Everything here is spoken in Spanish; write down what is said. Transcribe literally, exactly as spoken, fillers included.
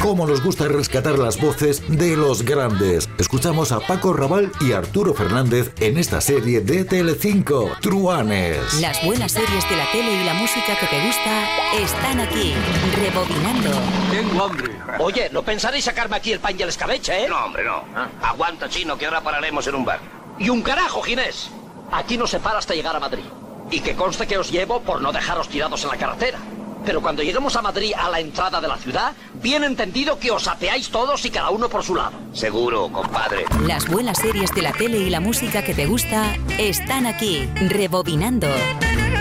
cómo nos gusta rescatar las voces de los grandes. Escuchamos a Paco Rabanal y Arturo Fernández en esta serie de Telecinco, Truanes. Las buenas series de la tele y la música que te gusta están aquí, rebobinando. Tengo hambre. Oye, ¿no pensaréis sacarme aquí el pan y el escabeche, eh? No, hombre, no. ¿Ah? Aguanta, chino, que ahora pararemos en un bar. Y un carajo, Ginés. Aquí no se para hasta llegar a Madrid. Y que conste que os llevo por no dejaros tirados en la carretera. Pero cuando lleguemos a Madrid, a la entrada de la ciudad, bien entendido que os apeáis todos y cada uno por su lado. Seguro, compadre. Las buenas series de la tele y la música que te gusta están aquí, rebobinando.